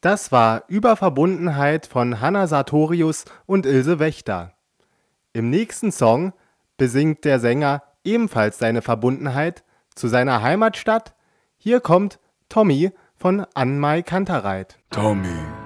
Das war Überverbundenheit von Hanna Sartorius und Ilse Wächter. Im nächsten Song besingt der Sänger ebenfalls seine Verbundenheit zu seiner Heimatstadt. Hier kommt Tommy von An-Mai Kantereit. Tommy.